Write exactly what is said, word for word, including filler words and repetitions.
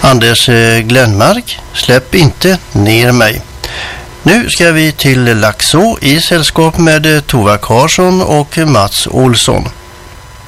Anders Glenmark, Släpp inte ner mig. Nu ska vi till Laxå i sällskap med Tova Karlsson och Mats Olsson.